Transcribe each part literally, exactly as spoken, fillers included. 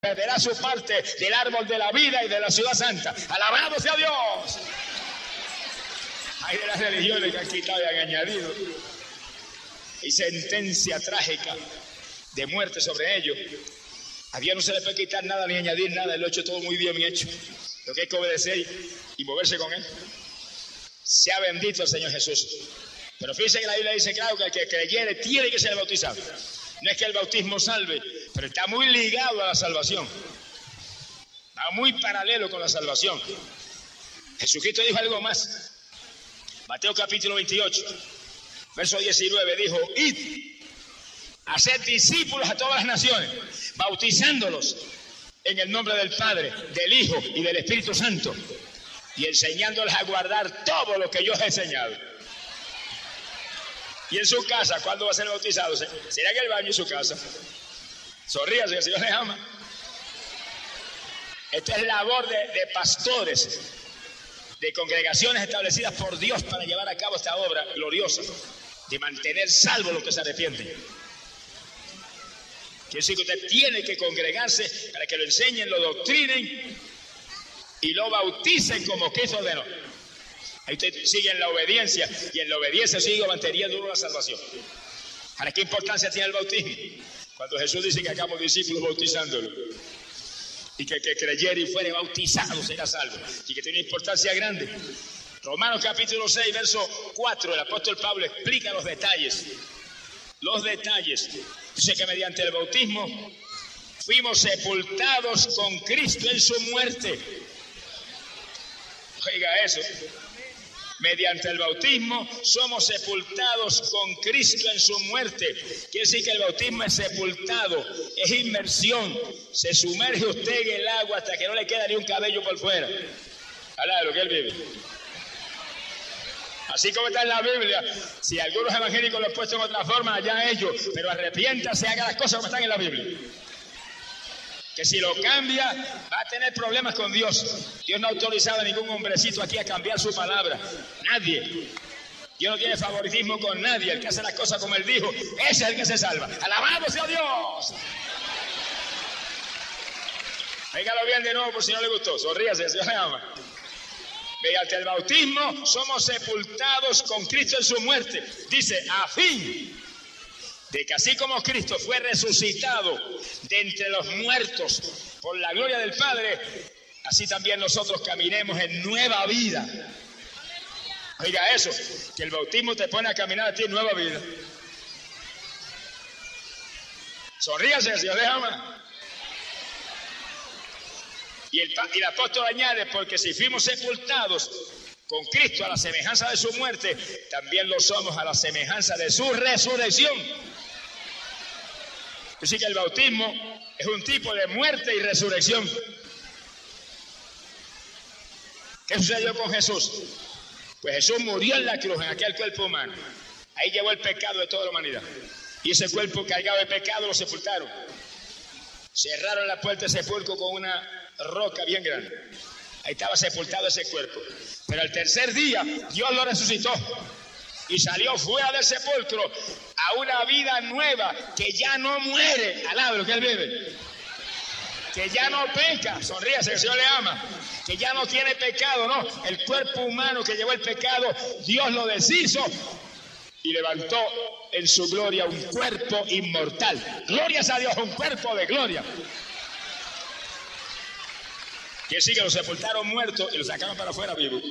perderá su parte del árbol de la vida y de la ciudad santa. ¡Alabado sea Dios! Hay de las religiones que han quitado y han añadido. Y sentencia trágica de muerte sobre ellos. A Dios no se le puede quitar nada ni añadir nada. Él lo ha hecho todo muy bien, bien hecho. Lo que hay que obedecer y moverse con él. Sea bendito el Señor Jesús. Pero fíjense que la Biblia dice, claro, que el que creyere tiene que ser bautizado. No es que el bautismo salve, pero está muy ligado a la salvación. Va muy paralelo con la salvación. Jesucristo dijo algo más. Mateo capítulo veintiocho, verso diecinueve, dijo: id, haced discípulos a todas las naciones, bautizándolos en el nombre del Padre, del Hijo y del Espíritu Santo, y enseñándoles a guardar todo lo que yo os he enseñado. Y en su casa, ¿cuándo va a ser bautizado? ¿Será en el baño en su casa? Sonríase, que el Señor les ama. Esta es labor de, de pastores, de congregaciones establecidas por Dios para llevar a cabo esta obra gloriosa, de mantener salvos los que se arrepienten. Quiere decir que usted tiene que congregarse para que lo enseñen, lo doctrinen y lo bauticen como Cristo ordenó. Ahí usted sigue en la obediencia, y en la obediencia sigue manteniendo uno la salvación. Ahora, ¿qué importancia tiene el bautismo? Cuando Jesús dice que hagamos discípulos bautizándolo, y que el que creyere y fuere bautizado será salvo, y que tiene una importancia grande. Romanos capítulo seis, verso cuatro, el apóstol Pablo explica los detalles. Los detalles. Dice que mediante el bautismo fuimos sepultados con Cristo en su muerte. Oiga eso. Mediante el bautismo somos sepultados con Cristo en su muerte. Quiere decir que el bautismo es sepultado, es inmersión. Se sumerge usted en el agua hasta que no le queda ni un cabello por fuera. Habla de lo que él vive. Así como está en la Biblia, si algunos evangélicos lo han puesto en otra forma, allá ellos, pero arrepiéntase, haga las cosas como están en la Biblia. Que si lo cambia, va a tener problemas con Dios. Dios no ha autorizado a ningún hombrecito aquí a cambiar su palabra. Nadie. Dios no tiene favoritismo con nadie. El que hace las cosas como Él dijo, ese es el que se salva. ¡Alabado sea Dios! Véngalo bien de nuevo por si no le gustó. Sonríase, Dios le ama. Mediante el bautismo somos sepultados con Cristo en su muerte. Dice, a fin de que así como Cristo fue resucitado de entre los muertos por la gloria del Padre, así también nosotros caminemos en nueva vida. Oiga eso, que el bautismo te pone a caminar a ti en nueva vida. Sonríase, Dios les ama. Y el, y el apóstol añade, porque si fuimos sepultados con Cristo a la semejanza de su muerte, también lo somos a la semejanza de su resurrección. Así que el bautismo es un tipo de muerte y resurrección. ¿Qué sucedió con Jesús? Pues Jesús murió en la cruz, en aquel cuerpo humano. Ahí llevó el pecado de toda la humanidad. Y ese cuerpo cargado de pecado lo sepultaron. Cerraron la puerta del sepulcro con una roca bien grande. Ahí estaba sepultado ese cuerpo. Pero al tercer día Dios lo resucitó y salió fuera del sepulcro a una vida nueva que ya no muere. Alaba lo que Él vive. Que ya no peca. Sonríase, que el Señor le ama. Que ya no tiene pecado, no. El cuerpo humano que llevó el pecado, Dios lo deshizo y levantó en su gloria un cuerpo inmortal. Glorias a Dios, un cuerpo de gloria. Quiere decir que lo sepultaron muerto y lo sacaron para afuera vivo.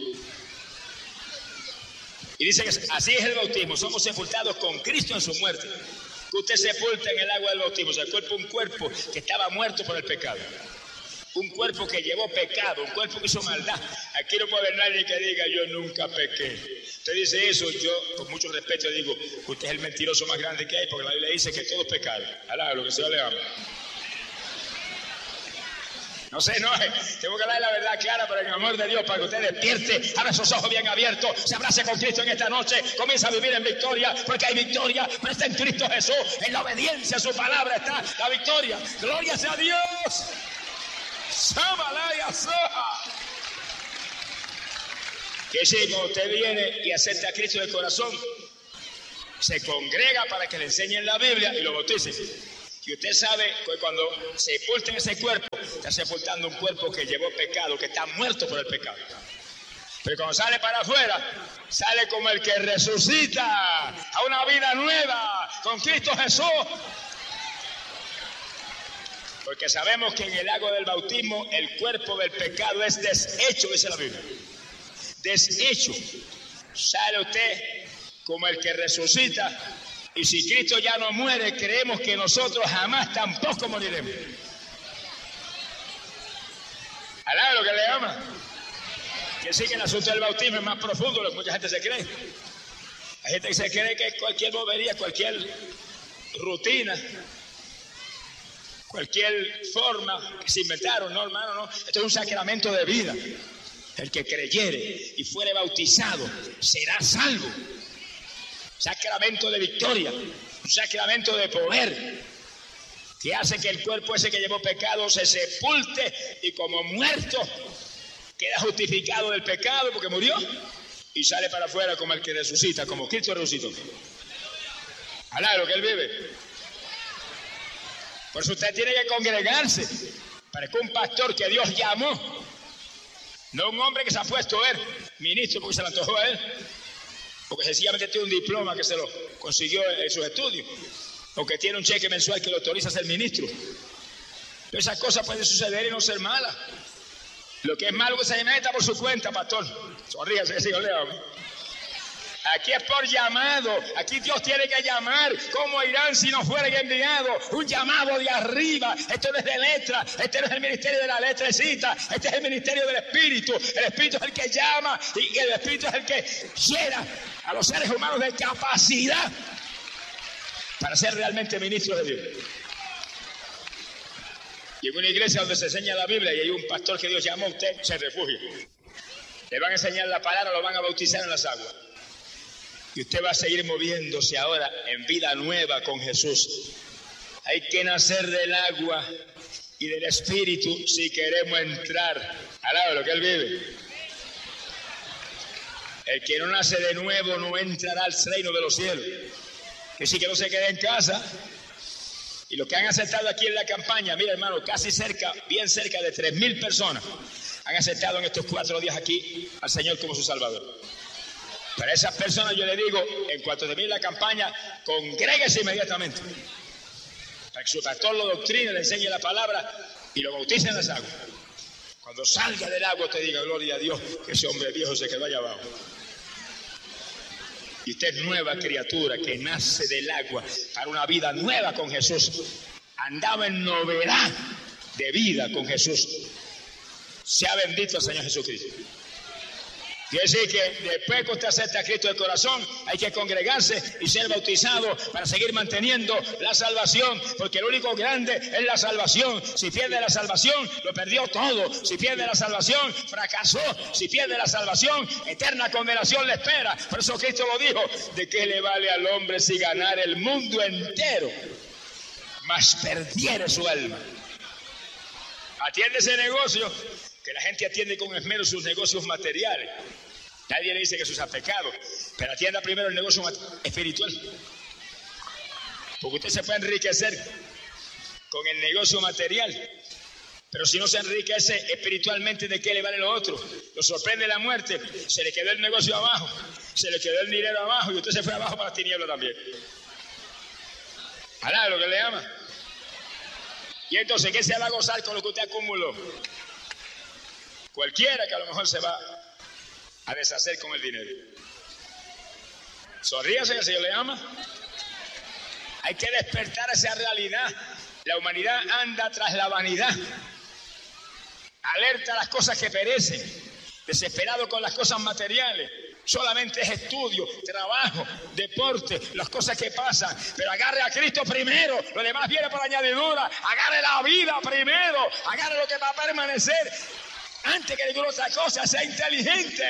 Y dice que así es el bautismo. Somos sepultados con Cristo en su muerte. Que usted sepulta en el agua del bautismo. O sea, el cuerpo, un cuerpo que estaba muerto por el pecado. Un cuerpo que llevó pecado, un cuerpo que hizo maldad. Aquí no puede haber nadie que diga, yo nunca pequé. Usted dice eso, yo con mucho respeto digo, usted es el mentiroso más grande que hay, porque la Biblia dice que todos pecaron. Alá, lo que se le ama. No sé, no, tengo que darle la verdad clara, pero en el amor de Dios, para que usted despierte, abra sus ojos bien abiertos, se abrace con Cristo en esta noche, comienza a vivir en victoria, porque hay victoria, pero está en Cristo Jesús, en la obediencia a su palabra está la victoria. ¡Gloria sea a Dios! Que si cuando usted viene y acepta a Cristo del corazón, se congrega para que le enseñen la Biblia y lo bautice. Y usted sabe que cuando sepulten ese cuerpo, está sepultando un cuerpo que llevó pecado, que está muerto por el pecado. Pero cuando sale para afuera, sale como el que resucita a una vida nueva con Cristo Jesús. Porque sabemos que en el agua del bautismo el cuerpo del pecado es deshecho, dice la Biblia. Deshecho. Sale usted como el que resucita. Y si Cristo ya no muere, creemos que nosotros jamás tampoco moriremos. ¿Alá lo que le ama? Que sí que el asunto del bautismo es más profundo de lo que mucha gente se cree. Hay gente que se cree que es cualquier bobería, cualquier rutina, cualquier forma que se inventaron. No, hermano, no. Esto es un sacramento de vida. El que creyere y fuere bautizado será salvo. Sacramento de victoria, un sacramento de poder, que hace que el cuerpo ese que llevó pecado se sepulte y como muerto queda justificado del pecado porque murió y sale para afuera como el que resucita, como Cristo resucitó. Alá, lo que él vive. Por eso usted tiene que congregarse para que un pastor que Dios llamó, no un hombre que se ha puesto a él, ministro porque se le antojó a él, porque sencillamente tiene un diploma que se lo consiguió en sus estudios, o que tiene un cheque mensual que lo autoriza a ser ministro. Pero esas cosas pueden suceder y no ser malas. Lo que es malo que se meta por su cuenta, pastor. Sonríase que sigo leo. Aquí es por llamado. Aquí Dios tiene que llamar. ¿Cómo irán si no fueren enviados? Un llamado de arriba. Esto no es de letra. Este no es el ministerio de la letrecita. Este es el ministerio del Espíritu. El Espíritu es el que llama y el Espíritu es el que llena a los seres humanos de capacidad para ser realmente ministros de Dios. Y en una iglesia donde se enseña la Biblia y hay un pastor que Dios llamó, usted se refugia. Le van a enseñar la palabra, lo van a bautizar en las aguas. Y usted va a seguir moviéndose ahora en vida nueva con Jesús. Hay que nacer del agua y del Espíritu si queremos entrar al lado de lo que Él vive. El que no nace de nuevo no entrará al reino de los cielos. Que sí que no se quede en casa. Y los que han aceptado aquí en la campaña, mira hermano, casi cerca, bien cerca de tres mil personas han aceptado en estos cuatro días aquí al Señor como su Salvador. Para esas personas yo le digo, en cuanto termine la campaña, congréguese inmediatamente. Para que su pastor lo doctrine, le enseñe la palabra y lo bautice en las aguas. Cuando salga del agua te diga, gloria a Dios, que ese hombre viejo se quedó allá abajo. Y usted es nueva criatura que nace del agua para una vida nueva con Jesús. Andaba en novedad de vida con Jesús. Sea bendito el Señor Jesucristo. Quiere decir que después que usted acepta a Cristo de corazón, hay que congregarse y ser bautizado para seguir manteniendo la salvación, porque lo único grande es la salvación. Si pierde la salvación, lo perdió todo. Si pierde la salvación, fracasó. Si pierde la salvación, eterna condenación le espera. Por eso Cristo lo dijo, ¿de qué le vale al hombre si ganar el mundo entero, mas perdiere su alma? Atiende ese negocio, que la gente atiende con esmero sus negocios materiales. Nadie le dice que eso sea pecado, pero atienda primero el negocio espiritual. Porque usted se puede enriquecer con el negocio material, pero si no se enriquece espiritualmente, ¿de qué le vale lo otro? Lo sorprende la muerte, se le quedó el negocio abajo, se le quedó el dinero abajo y usted se fue abajo para las tinieblas también. Alá, lo que le ama. Y entonces, ¿qué se va a gozar con lo que usted acumuló? Cualquiera que a lo mejor se va a deshacer con el dinero. Sonríase que el Señor le ama. Hay que despertar esa realidad. La humanidad anda tras la vanidad. Alerta a las cosas que perecen. Desesperado con las cosas materiales. Solamente es estudio, trabajo, deporte, las cosas que pasan. Pero agarre a Cristo primero. Lo demás viene por añadidura. Agarre la vida primero. Agarre lo que va a permanecer. Antes que ninguna otra cosa, sea inteligente.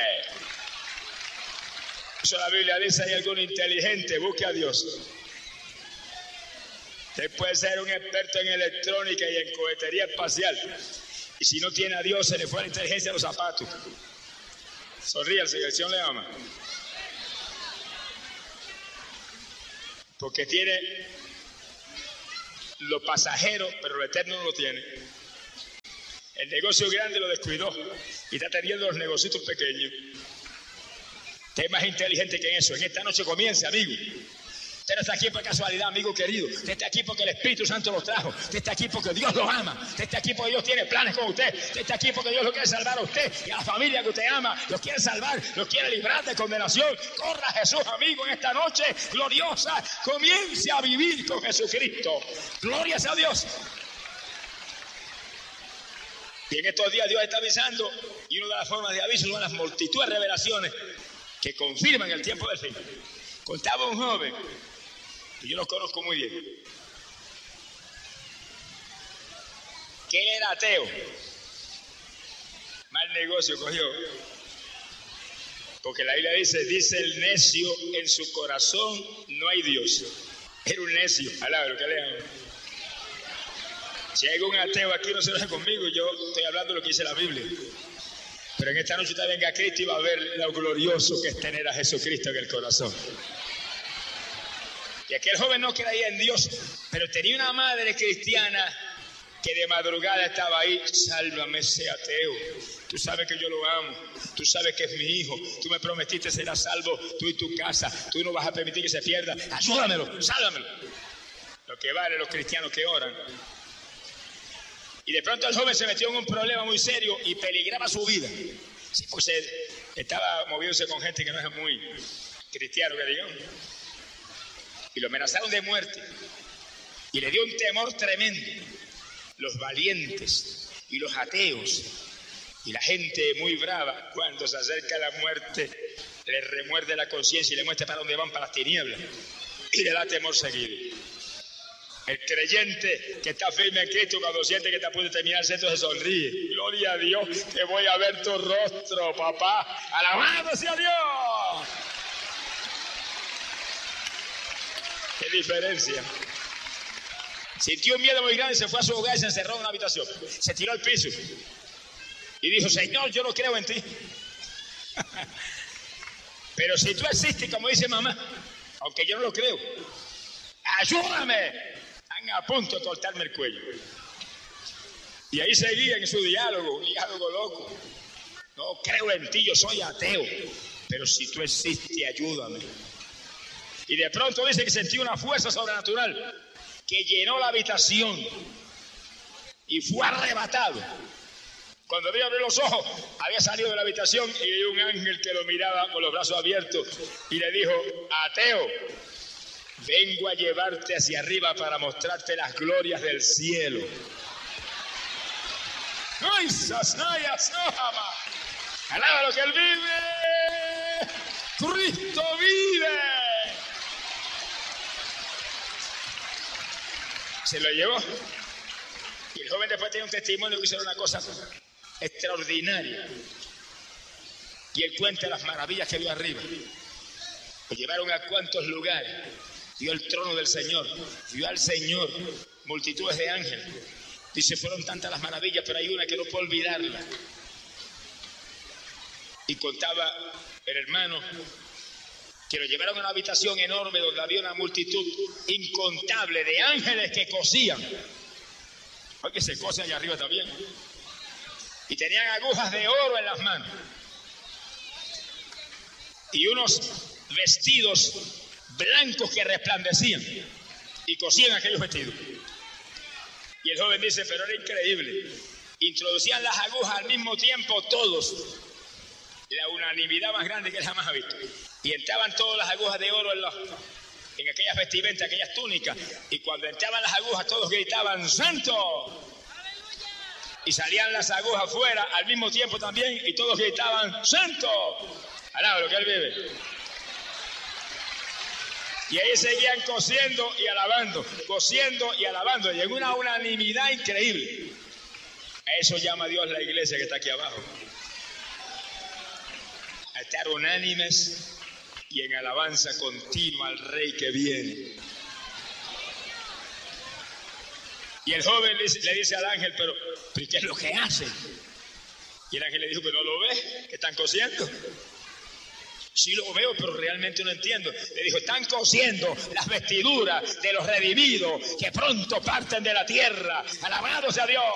Eso la Biblia dice, hay algún inteligente, busque a Dios. Usted puede ser un experto en electrónica y en cohetería espacial. Y si no tiene a Dios, se le fue la inteligencia a los zapatos. Sonríe, el Señor le ama. Porque tiene lo pasajero, pero lo eterno no lo tiene. El negocio grande lo descuidó y está teniendo los negocios pequeños. Usted es más inteligente que en eso. En esta noche comience, amigo. Usted no está aquí por casualidad, amigo querido. Usted está aquí porque el Espíritu Santo lo trajo. Usted está aquí porque Dios lo ama. Usted está aquí porque Dios tiene planes con usted. Usted está aquí porque Dios lo quiere salvar a usted y a la familia que usted ama. Los quiere salvar, los quiere librar de condenación. Corra a Jesús, amigo, en esta noche gloriosa. Comience a vivir con Jesucristo. Gloria a Dios. Y en estos días Dios está avisando, y una de las formas de aviso son las multitud de revelaciones que confirman el tiempo del fin. Contaba un joven, que yo lo conozco muy bien, que él era ateo. Mal negocio cogió. Porque la Biblia dice, dice el necio en su corazón no hay Dios. Era un necio, alaba lo que lean. Si hay un ateo aquí, no se enoje conmigo, yo estoy hablando de lo que dice la Biblia. Pero en esta noche usted venga a Cristo y va a ver lo glorioso que es tener a Jesucristo en el corazón. Y aquel joven no creía en Dios, pero tenía una madre cristiana que de madrugada estaba ahí. Sálvame ese ateo. Tú sabes que yo lo amo. Tú sabes que es mi hijo. Tú me prometiste serás salvo, tú y tu casa. Tú no vas a permitir que se pierda. Ayúdamelo, sálvamelo. Lo que vale los cristianos que oran. Y de pronto el joven se metió en un problema muy serio y peligraba su vida. Sí, pues él estaba moviéndose con gente que no es muy cristiano, que digamos. Y lo amenazaron de muerte. Y le dio un temor tremendo. Los valientes y los ateos y la gente muy brava, cuando se acerca la muerte, le remuerde la conciencia y le muestra para dónde van, para las tinieblas. Y le da temor seguido. El creyente que está firme en Cristo, cuando siente que está a punto de terminar, se sonríe. Gloria a Dios, que voy a ver tu rostro, papá. Alabado sea Dios. Qué diferencia. Sintió un miedo muy grande, se fue a su hogar y se encerró en una habitación. Se tiró al piso y dijo, Señor, yo no creo en ti. Pero si tú existes, como dice mamá, aunque yo no lo creo, ayúdame. Están a punto de cortarme el cuello. Y ahí seguía en su diálogo, un diálogo loco. No creo en ti, yo soy ateo. Pero si tú existes, ayúdame. Y de pronto dice que sintió una fuerza sobrenatural que llenó la habitación y fue arrebatado. Cuando vio abrir los ojos, había salido de la habitación y vio un ángel que lo miraba con los brazos abiertos y le dijo, ateo, vengo a llevarte hacia arriba para mostrarte las glorias del cielo. Alaba lo que él vive. Cristo vive. Se lo llevó. Y el joven después tiene un testimonio que hizo una cosa extraordinaria. Y él cuenta las maravillas que vio arriba. Lo llevaron a cuantos lugares. Vio el trono del Señor, vio al Señor, multitudes de ángeles. Dice, fueron tantas las maravillas, pero hay una que no puedo olvidarla. Y contaba el hermano que lo llevaron a una habitación enorme donde había una multitud incontable de ángeles que cosían. Porque se cosen allá arriba también. Y tenían agujas de oro en las manos. Y unos vestidos blancos que resplandecían y cosían aquellos vestidos. Y el joven dice, pero era increíble. Introducían las agujas al mismo tiempo todos. La unanimidad más grande que jamás ha visto. Y entraban todas las agujas de oro en, los, en aquellas vestimentas, aquellas túnicas. Y cuando entraban las agujas todos gritaban, ¡Santo! Y salían las agujas fuera al mismo tiempo también y todos gritaban, ¡Santo! Alaba lo que él vive. Y ahí seguían cosiendo y alabando, cosiendo y alabando, y en una unanimidad increíble. A eso llama Dios la iglesia que está aquí abajo. A estar unánimes y en alabanza continua al Rey que viene. Y el joven le dice, le dice al ángel, pero, pero ¿qué es lo que hacen? Y el ángel le dijo, ¿pero no lo ves? Que están cosiendo. Sí lo veo, pero realmente no entiendo. Le dijo, están cosiendo las vestiduras de los redimidos que pronto parten de la tierra. Alabado sea Dios.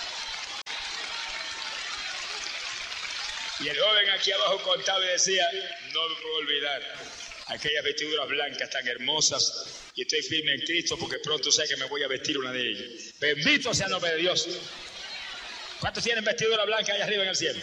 Y el joven aquí abajo contaba y decía, no me puedo olvidar aquellas vestiduras blancas tan hermosas, y estoy firme en Cristo porque pronto sé que me voy a vestir una de ellas. Bendito sea el nombre de Dios. ¿Cuántos tienen vestidura blanca allá arriba en el cielo?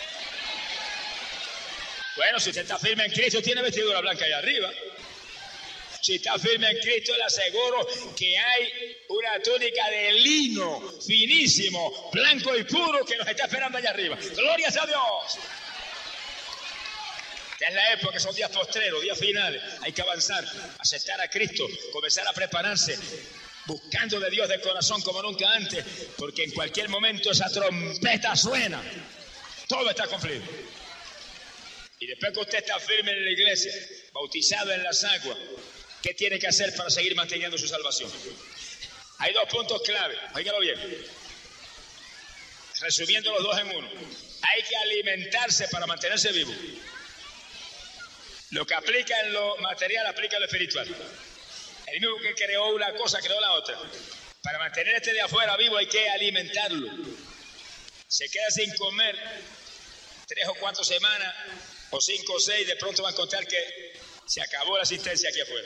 Bueno, si usted está firme en Cristo, tiene vestidura blanca allá arriba. Si está firme en Cristo, le aseguro que hay una túnica de lino finísimo, blanco y puro que nos está esperando allá arriba. ¡Gloria a Dios! Esta es la época, son días postreros, días finales. Hay que avanzar, aceptar a Cristo, comenzar a prepararse, buscando de Dios de corazón como nunca antes, porque en cualquier momento esa trompeta suena. Todo está cumplido. Y después que usted está firme en la iglesia, bautizado en las aguas, ¿qué tiene que hacer para seguir manteniendo su salvación? Hay dos puntos clave, óigalo bien. Resumiendo los dos en uno. Hay que alimentarse para mantenerse vivo. Lo que aplica en lo material, aplica en lo espiritual. El mismo que creó una cosa, creó la otra. Para mantener este de afuera vivo hay que alimentarlo. Se queda sin comer tres o cuatro semanas, o cinco o seis, de pronto va a encontrar que se acabó la asistencia aquí afuera.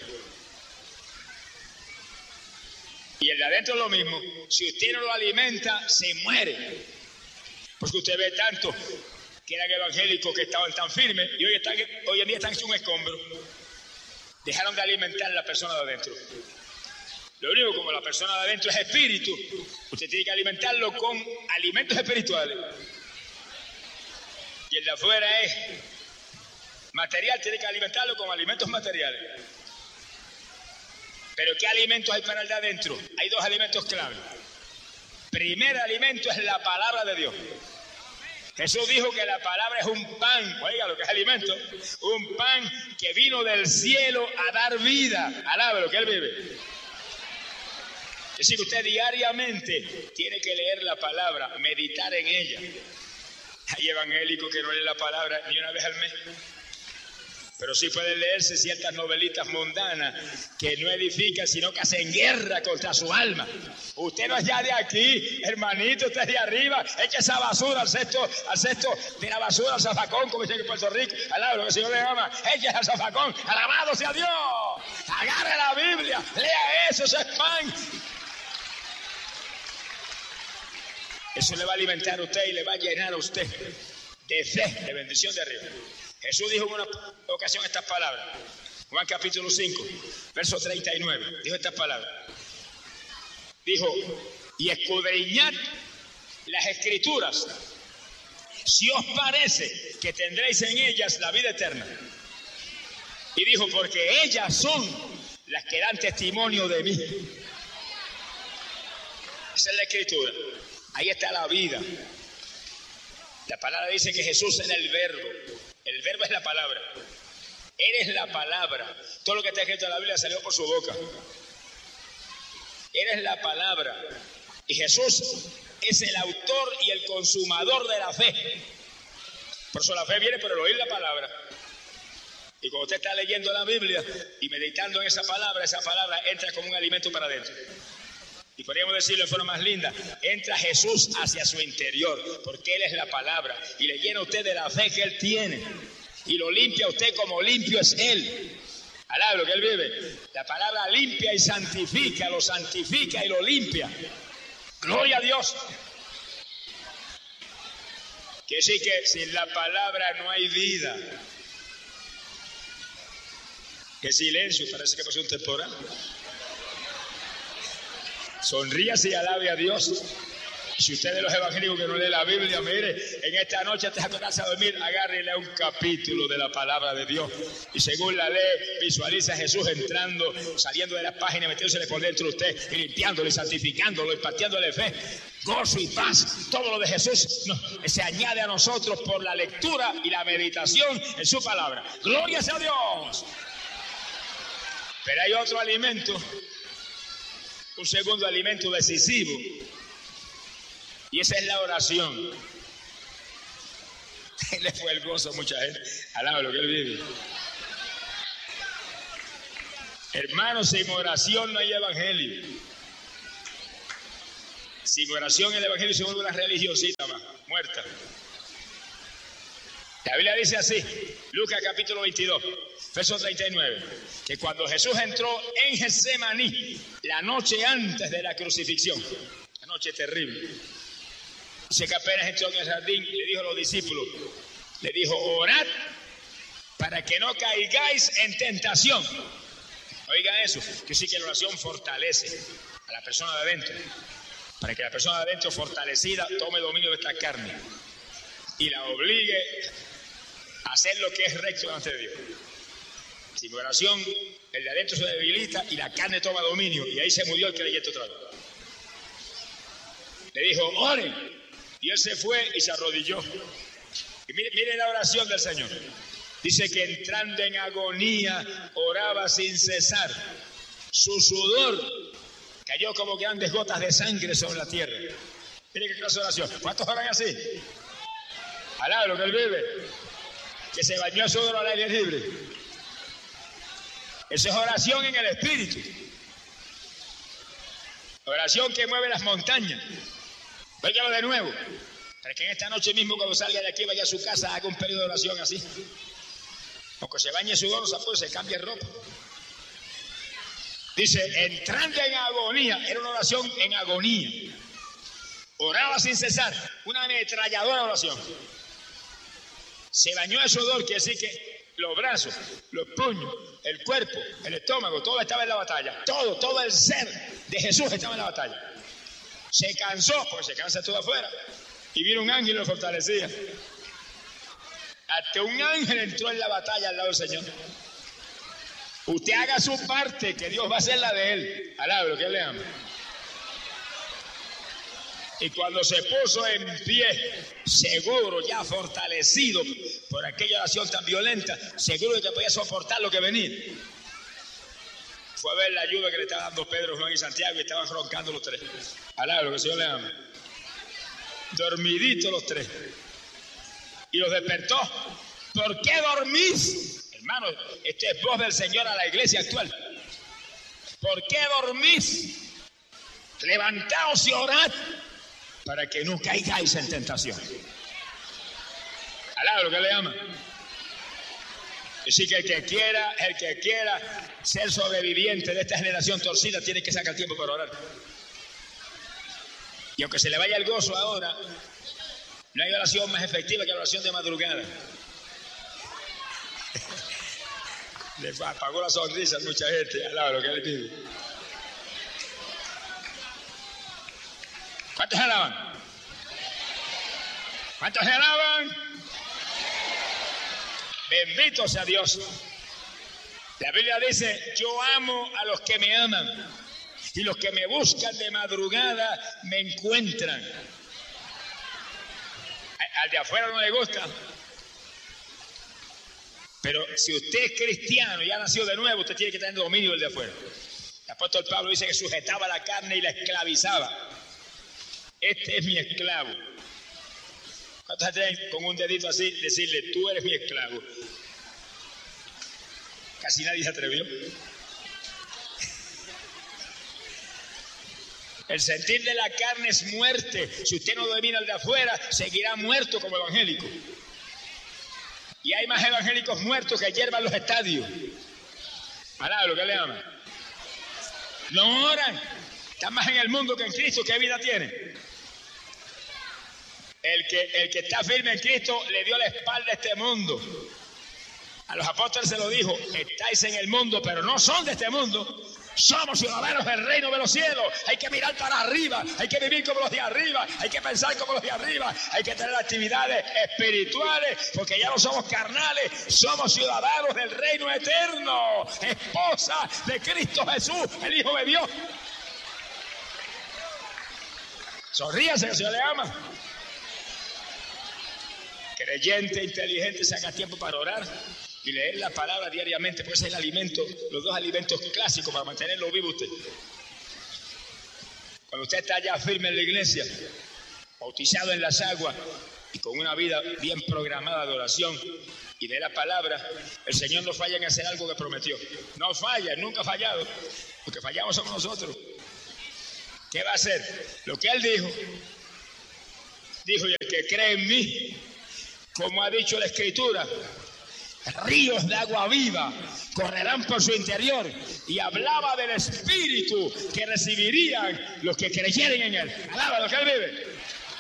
Y el de adentro es lo mismo. Si usted no lo alimenta, se muere. Porque usted ve tanto que eran evangélicos que estaban tan firmes y hoy, están, hoy en día están en un escombro. Dejaron de alimentar a la persona de adentro. Lo único, como la persona de adentro es espíritu, usted tiene que alimentarlo con alimentos espirituales. Y el de afuera es material, tiene que alimentarlo con alimentos materiales. Pero ¿qué alimentos hay para el de adentro? Hay dos alimentos clave. Primer alimento es la palabra de Dios. Jesús dijo que la palabra es un pan, oiga lo que es alimento, un pan que vino del cielo a dar vida. Alabe lo que Él vive. Es decir, que usted diariamente tiene que leer la palabra, meditar en ella. Hay evangélicos que no leen la palabra ni una vez al mes. Pero sí pueden leerse ciertas novelitas mundanas que no edifican, sino que hacen guerra contra su alma. Usted no es ya de aquí, hermanito, usted es de arriba. Eche esa basura al cesto, al cesto de la basura, al zafacón, como dicen en Puerto Rico. Alabado, lo que el Señor le llama. Eche al zafacón, alabado sea Dios. Agarre la Biblia, lea eso, ese es pan. Eso le va a alimentar a usted y le va a llenar a usted de fe, de bendición de arriba. Jesús dijo en una ocasión estas palabras. Juan capítulo cinco, verso treinta y nueve. Dijo estas palabras. Dijo, y escudriñad las escrituras, si os parece que tendréis en ellas la vida eterna. Y dijo, porque ellas son las que dan testimonio de mí. Esa es la escritura. Ahí está la vida. La palabra dice que Jesús era el verbo. El verbo es la palabra. Eres la palabra. Todo lo que está escrito en la Biblia salió por su boca. Eres la palabra. Y Jesús es el autor y el consumador de la fe. Por eso la fe viene por el oír la palabra. Y cuando usted está leyendo la Biblia y meditando en esa palabra, esa palabra entra como un alimento para adentro. Y podríamos decirlo de forma más linda, entra Jesús hacia su interior, porque Él es la palabra, y le llena a usted de la fe que Él tiene, y lo limpia a usted como limpio es Él. Alaba lo que Él vive. La palabra limpia y santifica, lo santifica y lo limpia. Gloria a Dios. Quiere decir que sin la palabra no hay vida. Qué silencio, parece que pasó un temporal. Sonríase y alabe a Dios. Si usted de los evangélicos que no lee la Biblia, mire, en esta noche antes de acostarse a dormir, agarre y lea un capítulo de la palabra de Dios. Y según la lee, visualiza a Jesús entrando, saliendo de las páginas, metiéndose por dentro de usted, y limpiándolo y santificándolo, impartiéndole fe, gozo y paz. Todo lo de Jesús no, se añade a nosotros por la lectura y la meditación en su palabra. ¡Gloria sea a Dios! Pero hay otro alimento, un segundo alimento decisivo, y esa es la oración. Le fue el gozo a mucha gente. Alaba lo que él vive. Hermanos, sin oración no hay evangelio. Sin oración el evangelio se vuelve una religiosita más, muerta. La Biblia dice así, Lucas capítulo veintidós, verso treinta y nueve, que cuando Jesús entró en Getsemaní, la noche antes de la crucifixión, la noche terrible, dice que apenas entró en el jardín y le dijo a los discípulos, le dijo, orad para que no caigáis en tentación. Oigan eso, que sí que la oración fortalece a la persona de adentro, para que la persona de adentro fortalecida tome dominio de esta carne y la obligue a hacer lo que es recto delante de Dios. Sin oración, el de adentro se debilita y la carne toma dominio, y ahí se murió el creyente otra vez. Le dijo, oren, y él se fue y se arrodilló. Y miren, miren la oración del Señor. Dice que entrando en agonía, oraba sin cesar. Su sudor cayó como grandes gotas de sangre sobre la tierra. Miren qué clase de oración. ¿Cuántos oran así? Alaba lo que él vive. Que se bañó a sudor al aire libre. Esa es oración en el espíritu. Oración que mueve las montañas. Óigalo de nuevo. Para que en esta noche mismo, cuando salga de aquí, vaya a su casa, haga un periodo de oración así. Aunque se bañe sudor, o sea, pues se cambie ropa. Dice, entrando en agonía, era una oración en agonía. Oraba sin cesar, una ametralladora oración. Se bañó de sudor, quiere decir que los brazos, los puños, el cuerpo, el estómago, todo estaba en la batalla. Todo, todo el ser de Jesús estaba en la batalla. Se cansó, porque se cansa todo afuera. Y vino un ángel y lo fortalecía. Hasta un ángel entró en la batalla al lado del Señor. Usted haga su parte, que Dios va a hacer la de él. Alaba lo que él le ama. Y cuando se puso en pie, seguro, ya fortalecido por aquella oración tan violenta, seguro de que podía soportar lo que venía, fue a ver la ayuda que le estaban dando Pedro, Juan y Santiago, y estaban roncando los tres. Alaba lo que el Señor le ama. Dormiditos los tres. Y los despertó. ¿Por qué dormís? Hermano, este es voz del Señor a la iglesia actual. ¿Por qué dormís? Levantaos y orad para que no caigáis en tentación. Alaba lo que le ama. Así que el que quiera, el que quiera ser sobreviviente de esta generación torcida tiene que sacar tiempo para orar. Y aunque se le vaya el gozo ahora, no hay oración más efectiva que la oración de madrugada. Le apagó la sonrisa a mucha gente. Alaba lo que le pide. ¿Cuántos alaban? ¿Cuántos alaban? Bendito sea Dios. La Biblia dice, yo amo a los que me aman, y los que me buscan de madrugada me encuentran. Al de afuera no le gusta. Pero si usted es cristiano y ha nacido de nuevo, usted tiene que tener dominio del de afuera. El apóstol Pablo dice que sujetaba la carne y la esclavizaba. Este es mi esclavo. ¿Cuántos tienen con un dedito así decirle, tú eres mi esclavo? Casi nadie se atrevió. El sentir de la carne es muerte. Si usted no domina el de afuera, seguirá muerto como evangélico. Y hay más evangélicos muertos que hierba en los estadios. Alaba lo que le ama. No oran. Están más en el mundo que en Cristo. ¿Qué vida tienen? El que, el que está firme en Cristo le dio la espalda a este mundo. A los apóstoles se lo dijo, estáis en el mundo, pero no son de este mundo. Somos ciudadanos del reino de los cielos. Hay que mirar para arriba, hay que vivir como los de arriba, hay que pensar como los de arriba, hay que tener actividades espirituales, porque ya no somos carnales, somos ciudadanos del reino eterno, esposa de Cristo Jesús, el Hijo de Dios. Sonríase, que el Señor le ama. Creyente, inteligente, saca tiempo para orar y leer la palabra diariamente, porque ese es el alimento, los dos alimentos clásicos para mantenerlo vivo usted. Cuando usted está ya firme en la iglesia, bautizado en las aguas y con una vida bien programada de oración y de la palabra, el Señor no falla en hacer algo que prometió. No falla, nunca ha fallado. Lo que fallamos somos nosotros. ¿Qué va a hacer? Lo que Él dijo. Dijo, y el que cree en mí, como ha dicho la Escritura, ríos de agua viva correrán por su interior. Y hablaba del Espíritu que recibirían los que creyeren en Él. Alaba lo que Él vive.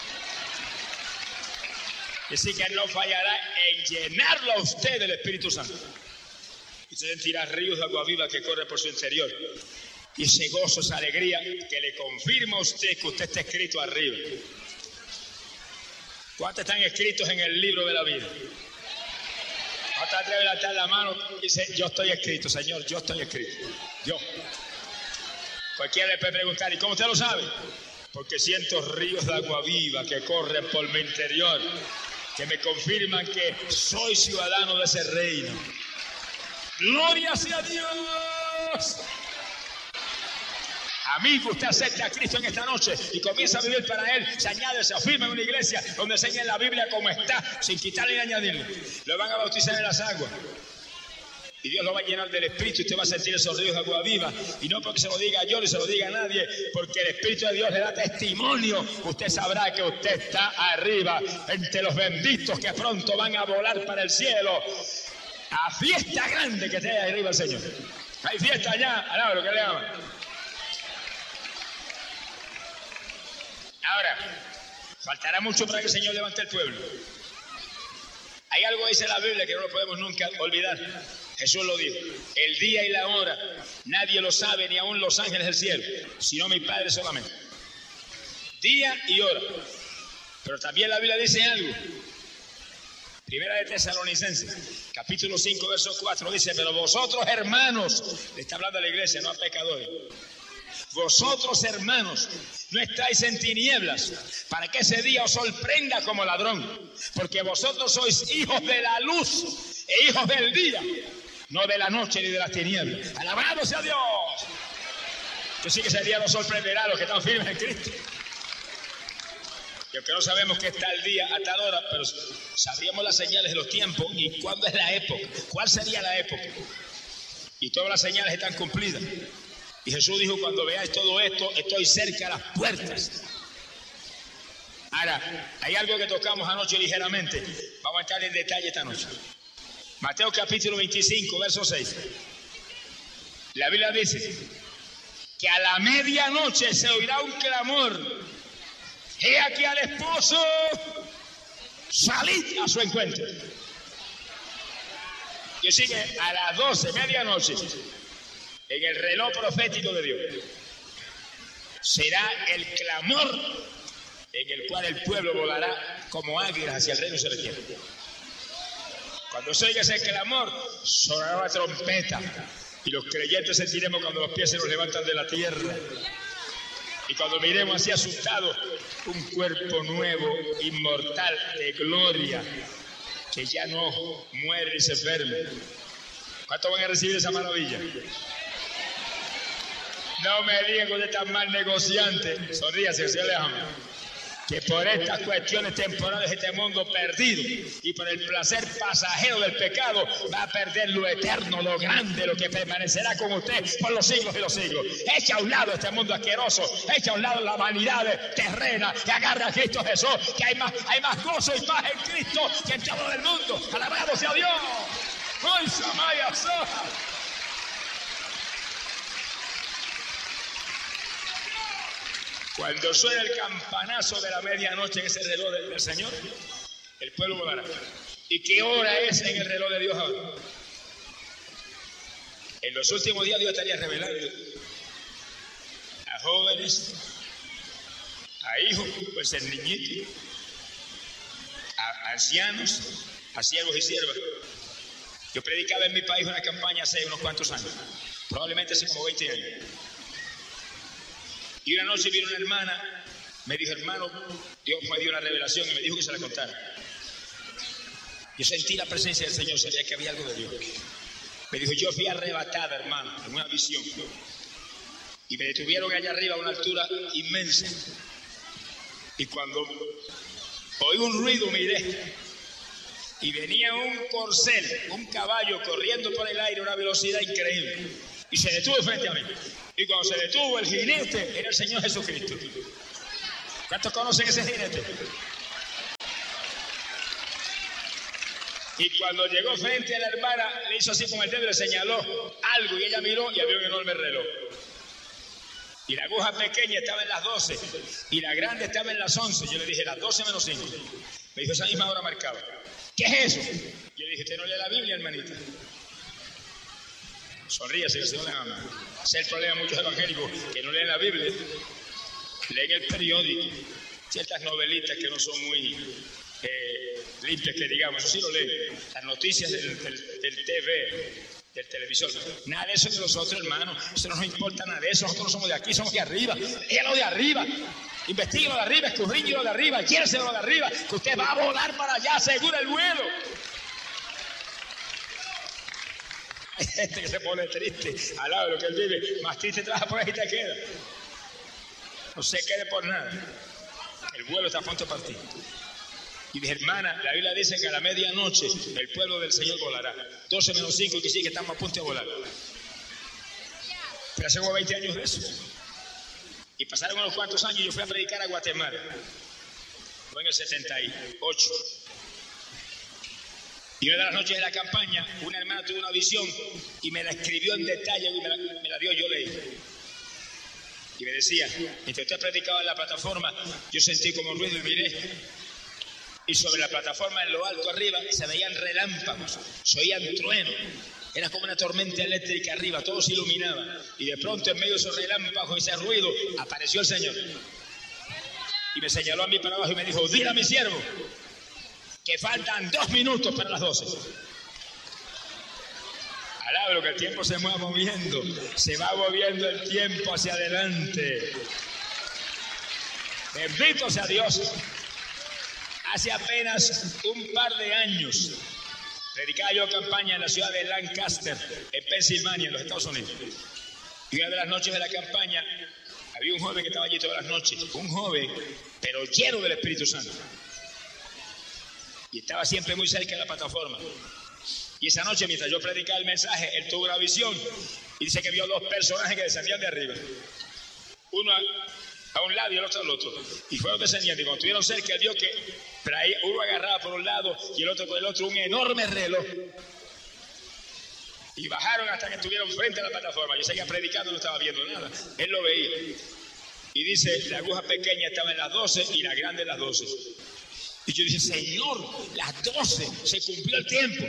Así que no fallará en llenarlo a usted del Espíritu Santo. Usted sentirá ríos de agua viva que corren por su interior. Y ese gozo, esa alegría que le confirma a usted que usted está escrito arriba. ¿Cuántos están escritos en el libro de la vida? ¿Cuántos atreven a levantar la mano y dicen, yo estoy escrito, Señor, yo estoy escrito? Yo. Cualquiera le puede preguntar, ¿y cómo usted lo sabe? Porque siento ríos de agua viva que corren por mi interior, que me confirman que soy ciudadano de ese reino. ¡Gloria sea Dios! Amigo, usted acepta a Cristo en esta noche y comienza a vivir para Él, se añade, se afirma en una iglesia donde enseña la Biblia como está, sin quitarle ni añadirle. Lo van a bautizar en las aguas y Dios lo va a llenar del Espíritu y usted va a sentir esos ríos de agua viva, y no porque se lo diga yo ni se lo diga a nadie, porque el Espíritu de Dios le da testimonio. Usted sabrá que usted está arriba entre los benditos que pronto van a volar para el cielo a fiesta grande que esté ahí arriba el Señor. Hay fiesta allá, alaba lo que le llaman. Ahora, faltará mucho para que el Señor levante el pueblo. Hay algo que dice la Biblia que no lo podemos nunca olvidar. Jesús lo dijo, el día y la hora nadie lo sabe, ni aun los ángeles del cielo, sino mi Padre solamente. Día y hora. Pero también la Biblia dice algo. Primera de Tesalonicenses, capítulo cinco, verso cuatro, dice, pero vosotros, hermanos, le está hablando a la iglesia, no a pecadores. Vosotros, hermanos, no estáis en tinieblas, para que ese día os sorprenda como ladrón, porque vosotros sois hijos de la luz e hijos del día, no de la noche ni de las tinieblas. ¡Alabado sea Dios! Yo sí que ese día nos sorprenderá a los que están firmes en Cristo. Y aunque no sabemos que está el día a tal hora, pero sabríamos las señales de los tiempos y cuándo es la época, cuál sería la época. Y todas las señales están cumplidas. Y Jesús dijo, cuando veáis todo esto, estoy cerca a las puertas. Ahora, hay algo que tocamos anoche ligeramente. Vamos a entrar en detalle esta noche. Mateo capítulo veinticinco, verso seis. La Biblia dice que a la medianoche se oirá un clamor. He aquí al esposo, salid a su encuentro. Y así que a las doce, medianoche, en el reloj profético de Dios, será el clamor en el cual el pueblo volará como águilas hacia el reino celestial. Cuando se oiga ese clamor, sonará la trompeta y los creyentes sentiremos cuando los pies se nos levantan de la tierra. Y cuando miremos así asustados, un cuerpo nuevo, inmortal, de gloria, que ya no muere ni se enferme. ¿Cuántos van a recibir esa maravilla? No me digan que usted está mal negociante. Sonríase, que se le ama. Que por estas cuestiones temporales de este mundo perdido y por el placer pasajero del pecado va a perder lo eterno, lo grande, lo que permanecerá con usted por los siglos y los siglos. Echa a un lado este mundo asqueroso, echa a un lado la vanidad terrena, que agarra a Cristo Jesús, que hay más, hay más gozo y paz en Cristo que en todo el mundo. Alabado sea Dios. ¡Ay, Samaya Soja! Cuando suene el campanazo de la medianoche en ese reloj del, del Señor, el pueblo volará. ¿Y qué hora es en el reloj de Dios ahora? En los últimos días Dios estaría revelando a jóvenes, a hijos, pues ser niñitos, a ancianos, a siervos y siervas. Yo predicaba en mi país una campaña hace unos cuantos años, probablemente hace como veinte años. Y una noche vino una hermana, me dijo, hermano, Dios me dio una revelación y me dijo que se la contara. Yo sentí la presencia del Señor, sabía que había algo de Dios. Me dijo, yo fui arrebatada, hermano, en una visión. Y me detuvieron allá arriba a una altura inmensa. Y cuando oí un ruido, miré. Y venía un corcel, un caballo corriendo por el aire a una velocidad increíble. Y se detuvo frente a mí. Y cuando se detuvo, el jinete era el Señor Jesucristo. ¿Cuántos conocen ese jinete? Y cuando llegó frente a la hermana, le hizo así con el dedo y le señaló algo. Y ella miró y había un enorme reloj. Y la aguja pequeña estaba en las doce. Y la grande estaba en las once. Yo le dije, las doce menos cinco. Me dijo, esa misma hora marcaba. ¿Qué es eso? Yo le dije, ¿usted no lee la Biblia, hermanita? Sonríe, si el Señor le ama. Ese es el problema de muchos evangélicos que no leen la Biblia. Leen el periódico. Ciertas novelitas que no son muy eh, limpias, que digamos. Eso sí lo leen. Las noticias del, del, del T V, del televisor. Nada de eso de nosotros, hermanos. Eso no nos importa nada de eso. Nosotros no somos de aquí, somos de arriba. Es lo de arriba. Investíguelo de arriba, escudriñelo de arriba, quiérselo de arriba, que usted va a volar para allá, asegura el vuelo. Hay gente que se pone triste al lado de lo que él vive, más triste trabaja por ahí y te queda. No se quede por nada. El vuelo está a punto de partir. Y dije, hermana, la Biblia dice que a la medianoche el pueblo del Señor volará. doce menos cinco, que sí, que estamos a punto de volar. Pero hace como veinte años de eso. Y pasaron unos cuantos años y yo fui a predicar a Guatemala. Fue en el setenta y ocho. Y una de las noches de la campaña, una hermana tuvo una visión y me la escribió en detalle y me la, me la dio, yo leí. Y me decía, mientras usted predicaba en la plataforma, yo sentí como un ruido y miré. Y sobre la plataforma, en lo alto arriba, se veían relámpagos, se oían truenos. Era como una tormenta eléctrica arriba, todo se iluminaba. Y de pronto, en medio de esos relámpagos y ese ruido, apareció el Señor. Y me señaló a mí para abajo y me dijo, dile a mi siervo que faltan dos minutos para las doce. Alabro que el tiempo se va moviendo, se va moviendo el tiempo hacia adelante. Bendito sea Dios. Hace apenas un par de años, predicaba yo campaña en la ciudad de Lancaster, en Pensilvania, en los Estados Unidos. Y una de las noches de la campaña, había un joven que estaba allí todas las noches. Un joven, pero lleno del Espíritu Santo. Y estaba siempre muy cerca de la plataforma. Y esa noche, mientras yo predicaba el mensaje, él tuvo una visión. Y dice que vio dos personajes que descendían de arriba. Uno a, a un lado y el otro al otro. Y fueron descendiendo. Y cuando estuvieron cerca, él vio que traía, uno agarraba por un lado y el otro por el otro un enorme reloj. Y bajaron hasta que estuvieron frente a la plataforma. Yo seguía predicando, no estaba viendo nada. Él lo veía. Y dice, la aguja pequeña estaba en las doce y la grande en las doce. Y yo dije, Señor, las doce, se cumplió el tiempo.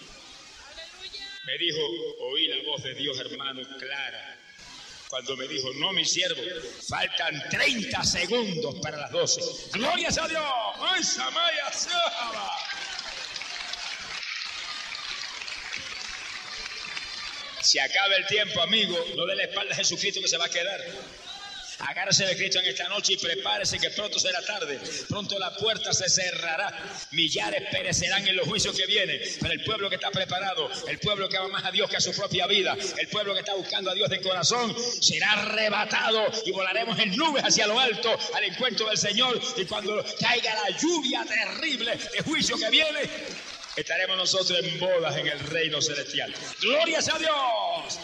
Me dijo, oí la voz de Dios, hermano, clara. Cuando me dijo, no, mi siervo, faltan treinta segundos para las doce. ¡Gloria a Dios! ¡Ay, Samaya Saba! Si acaba el tiempo, amigo, no dé la espalda a Jesucristo que se va a quedar. Agárrese de Cristo en esta noche y prepárese que pronto será tarde. Pronto la puerta se cerrará. Millares perecerán en los juicios que vienen. Pero el pueblo que está preparado, el pueblo que ama más a Dios que a su propia vida, el pueblo que está buscando a Dios de corazón, será arrebatado y volaremos en nubes hacia lo alto al encuentro del Señor. Y cuando caiga la lluvia terrible de juicio que viene, estaremos nosotros en bodas en el reino celestial. ¡Glorias a Dios!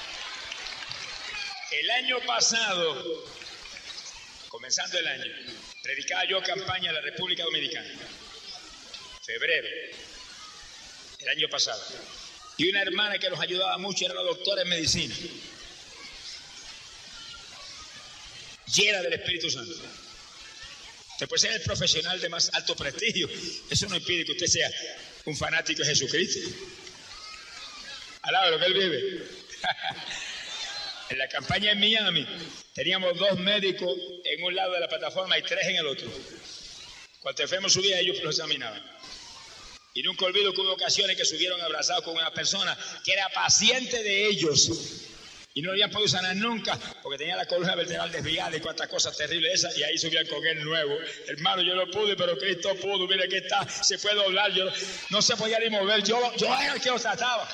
El año pasado, comenzando el año, predicaba yo campaña en la República Dominicana. Febrero, el año pasado. Y una hermana que nos ayudaba mucho era la doctora en medicina. Llena del Espíritu Santo. Usted puede ser el profesional de más alto prestigio. Eso no impide que usted sea un fanático de Jesucristo. Alaba lo que él vive. En la campaña en Miami teníamos dos médicos en un lado de la plataforma y tres en el otro. Cuando el enfermo subía, ellos los examinaban. Y nunca olvido que hubo ocasiones que subieron abrazados con una persona que era paciente de ellos y no lo habían podido sanar nunca porque tenía la columna vertebral desviada y cuantas cosas terribles esas, y ahí subían con él nuevo. Hermano, yo no pude, pero Cristo pudo. Mire que está, se puede doblar. Yo no se podía ni mover. Yo, yo era el que los trataba.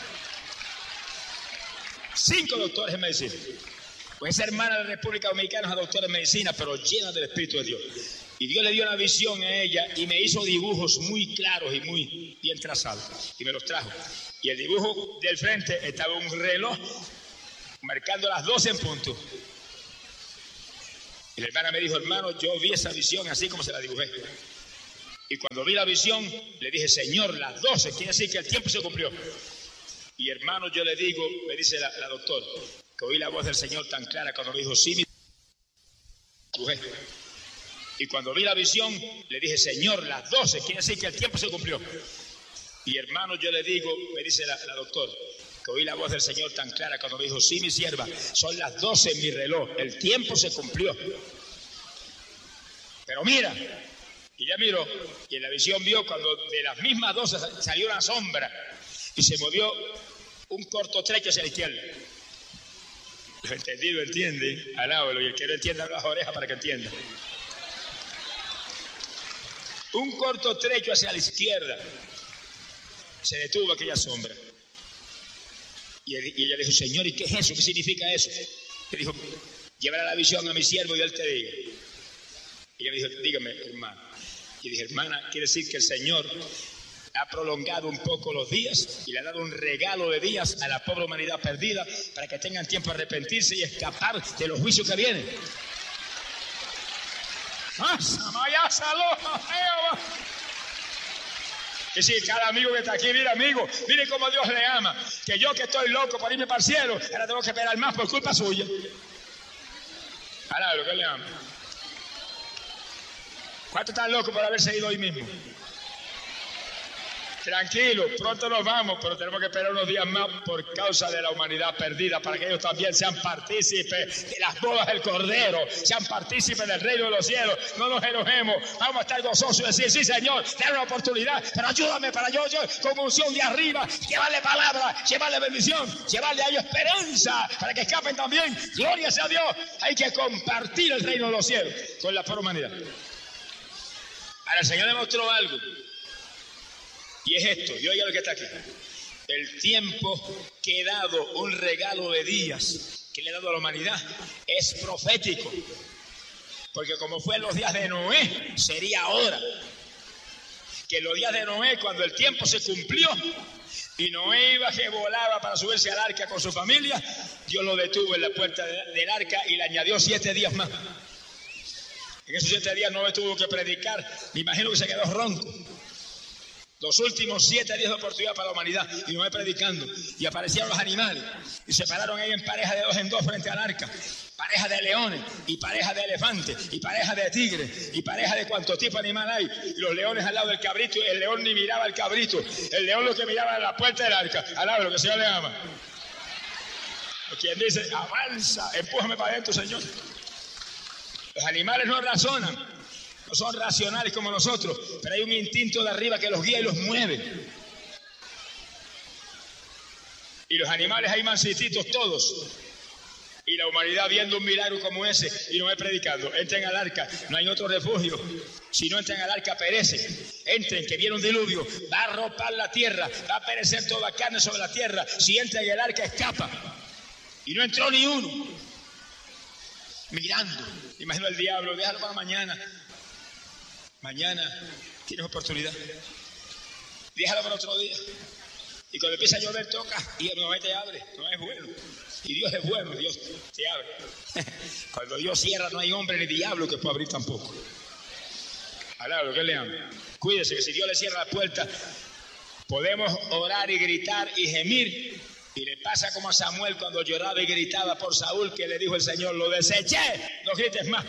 Cinco doctores en medicina. Pues esa hermana de la República Dominicana es doctora en medicina, pero llena del Espíritu de Dios. Y Dios le dio una visión a ella y me hizo dibujos muy claros y muy bien trazados. Y me los trajo. Y el dibujo del frente estaba un reloj marcando las doce en punto. Y la hermana me dijo, hermano, yo vi esa visión así como se la dibujé. Y cuando vi la visión, le dije, Señor, las doce, quiere decir que el tiempo se cumplió. Y hermano, yo le digo, me dice la, la doctora, que oí la voz del Señor tan clara cuando me dijo, sí, mi dibujé. Y cuando vi la visión, le dije, Señor, las doce, quiere decir que el tiempo se cumplió. Y hermano, yo le digo, me dice la, la doctora, que oí la voz del Señor tan clara cuando me dijo, sí, mi sierva, son las doce en mi reloj, el tiempo se cumplió. Pero mira, y ya miró, y en la visión vio cuando de las mismas doce salió una sombra y se movió un corto trecho hacia la izquierda. Lo entendí, lo entiende, alábalo, y el que no entienda, abre las orejas para que entienda. Un corto trecho hacia la izquierda. Se detuvo aquella sombra. Y, él, y ella le dijo, Señor, ¿y qué es eso? ¿Qué significa eso? Le dijo, llévala la visión a mi siervo y él te diga. Y ella me dijo, dígame, hermano. Y dije, hermana, quiere decir que el Señor ha prolongado un poco los días y le ha dado un regalo de días a la pobre humanidad perdida para que tengan tiempo a arrepentirse y escapar de los juicios que vienen. Es decir, cada amigo que está aquí, mira amigo, mire cómo Dios le ama, que yo que estoy loco por irme para el cielo, ahora tengo que esperar más por culpa suya. Ahora lo que le ama. ¿Cuántos están locos por haberse ido hoy mismo? Tranquilo, pronto nos vamos, pero tenemos que esperar unos días más por causa de la humanidad perdida, para que ellos también sean partícipes de las bodas del Cordero, sean partícipes del reino de los cielos. No nos enojemos, vamos a estar gozosos y decir, sí Señor, dame una oportunidad, pero ayúdame para yo, yo con unción de arriba, llevarle palabra, llevarle bendición, llevarle a ellos esperanza, para que escapen también. Gloria sea a Dios, hay que compartir el reino de los cielos con la pobre humanidad. Ahora el Señor le mostró algo. Y es esto, y oiga lo que está aquí. El tiempo que he dado, un regalo de días que le he dado a la humanidad, es profético. Porque como fue en los días de Noé, sería ahora. Que en los días de Noé, cuando el tiempo se cumplió, y Noé iba que volaba para subirse al arca con su familia, Dios lo detuvo en la puerta del arca y le añadió siete días más. En esos siete días Noé tuvo que predicar, me imagino que se quedó ronco. Los últimos siete días de oportunidad para la humanidad, y Noé predicando, y aparecieron los animales, y se pararon ahí en pareja de dos en dos frente al arca, pareja de leones, y pareja de elefantes, y pareja de tigres, y pareja de cuánto tipo de animal hay, y los leones al lado del cabrito, y el león ni miraba al cabrito, el león lo que miraba era la puerta del arca, al lado de lo que el Señor le ama. Quien dice, avanza, empújame para adentro, Señor. Los animales no razonan. No son racionales como nosotros, pero hay un instinto de arriba que los guía y los mueve. Y los animales hay mansititos todos. Y la humanidad viendo un milagro como ese y no es predicando. Entren al arca, no hay otro refugio. Si no entran al arca, perecen. Entren, que viene un diluvio, va a arropar la tierra, va a perecer toda carne sobre la tierra. Si entran en el arca, escapa. Y no entró ni uno. Mirando. Imagino al diablo, déjalo para mañana. Mañana tienes oportunidad. Déjalo para otro día. Y cuando empieza a llover, toca y Noé te abre. No es bueno. Y Dios es bueno, Dios te abre. Cuando Dios cierra, no hay hombre ni diablo que pueda abrir tampoco. Alá, lo que le ama. Cuídese que si Dios le cierra la puerta, podemos orar y gritar y gemir. Y le pasa como a Samuel cuando lloraba y gritaba por Saúl, que le dijo el Señor, lo deseché, no grites más.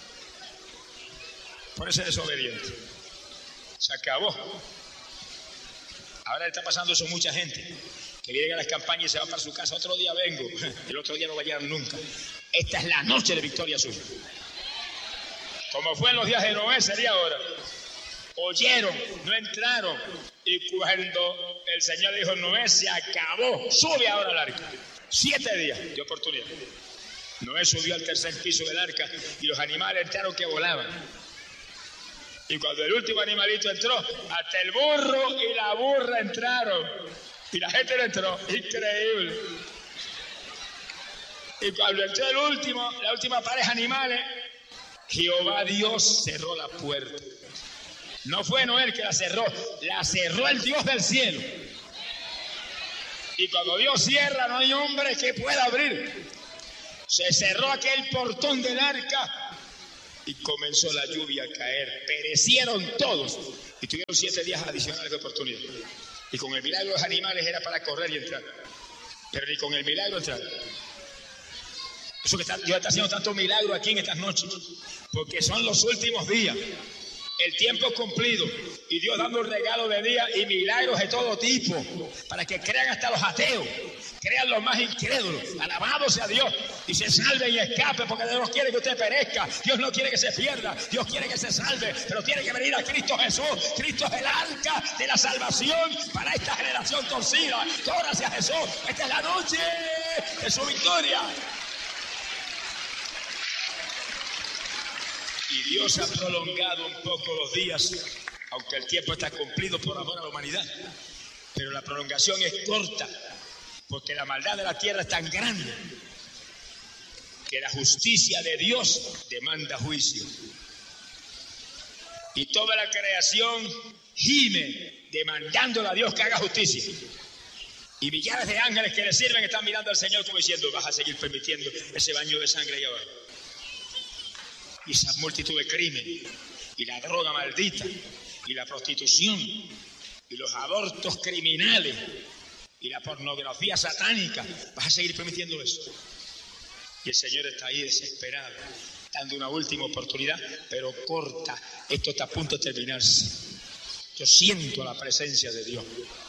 Por ese desobediente. Se acabó. Ahora le está pasando eso a mucha gente, que vienen a las campañas y se van para su casa, otro día vengo, el otro día no va a llegar nunca. Esta es la noche de victoria suya. Como fue en los días de Noé, sería ahora. Oyeron, no entraron. Y cuando el Señor dijo, Noé, se acabó, sube ahora al arca. Siete días de oportunidad. Noé subió al tercer piso del arca y los animales entraron que volaban. Y cuando el último animalito entró, hasta el burro y la burra entraron. Y la gente no entró. Increíble. Y cuando entró el último, la última pareja de animales, Jehová Dios cerró la puerta. No fue Noé el que la cerró, la cerró el Dios del cielo. Y cuando Dios cierra, no hay hombre que pueda abrir. Se cerró aquel portón del arca y comenzó la lluvia a caer. Perecieron todos y tuvieron siete días adicionales de oportunidad. Y con el milagro de los animales era para correr y entrar. Pero ni con el milagro entrar. Eso que está, Dios está haciendo tanto milagro aquí en estas noches, porque son los últimos días. El tiempo cumplido y Dios dando el regalo de día y milagros de todo tipo para que crean hasta los ateos, crean los más incrédulos. Alabado sea Dios y se salven y escapen, porque Dios no quiere que usted perezca, Dios no quiere que se pierda, Dios quiere que se salve, pero tiene que venir a Cristo Jesús. Cristo es el arca de la salvación para esta generación torcida. Gloria hacia Jesús. Esta es la noche de su victoria. Y Dios ha prolongado un poco los días, aunque el tiempo está cumplido por amor a la humanidad. Pero la prolongación es corta, porque la maldad de la tierra es tan grande que la justicia de Dios demanda juicio. Y toda la creación gime demandándole a Dios que haga justicia. Y millares de ángeles que le sirven están mirando al Señor como diciendo: vas a seguir permitiendo ese baño de sangre ahí abajo. Y esa multitud de crimen, y la droga maldita, y la prostitución, y los abortos criminales, y la pornografía satánica, vas a seguir permitiendo eso. Y el Señor está ahí desesperado, dando una última oportunidad, pero corta. Esto está a punto de terminarse. Yo siento la presencia de Dios.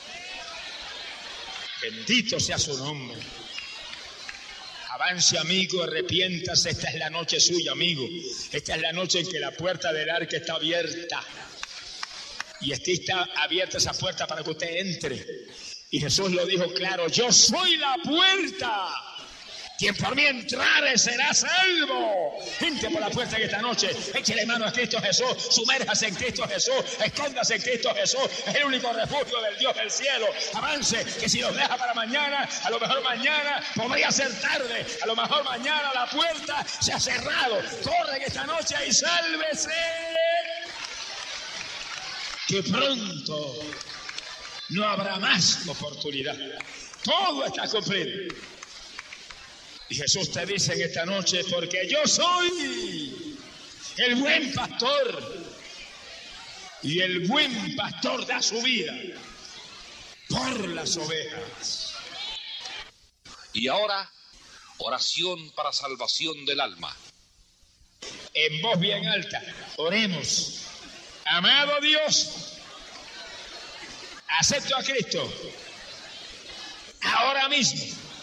Bendito sea su nombre. Avance, amigo, arrepiéntase. Esta es la noche suya, amigo. Esta es la noche en que la puerta del arca está abierta. Y está abierta esa puerta para que usted entre. Y Jesús lo dijo claro: yo soy la puerta. Quien por mí entrare será salvo. Entre por la puerta en esta noche. Échele mano a Cristo Jesús. Sumérjase en Cristo Jesús. Escóndase en Cristo Jesús. Es el único refugio del Dios del cielo. Avance, que si los deja para mañana, a lo mejor mañana podría ser tarde. A lo mejor mañana la puerta se ha cerrado. Corre esta noche y sálvese. Que pronto no habrá más oportunidad. Todo está cumplido. Y Jesús te dice en esta noche: porque yo soy el buen pastor, y el buen pastor da su vida por las ovejas. Y ahora, oración para salvación del alma. En voz bien alta, oremos. Amado Dios, acepto a Cristo ahora mismo,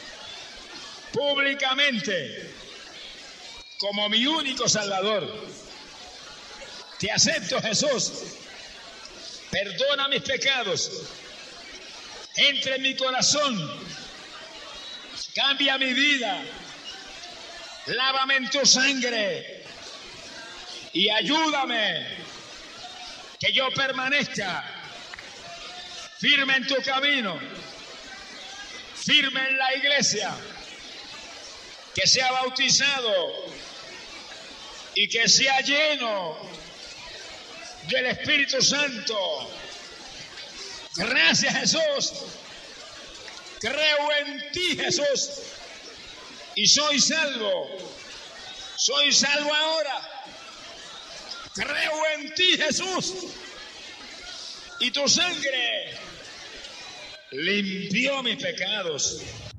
públicamente, como mi único Salvador. Te acepto, Jesús. Perdona mis pecados. Entra en mi corazón. Cambia mi vida. Lávame en tu sangre. Y ayúdame que yo permanezca firme en tu camino, firme en la iglesia, que sea bautizado y que sea lleno del Espíritu Santo. Gracias, Jesús. Creo en ti, Jesús, y soy salvo. Soy salvo ahora. Creo en ti, Jesús, y tu sangre limpió mis pecados.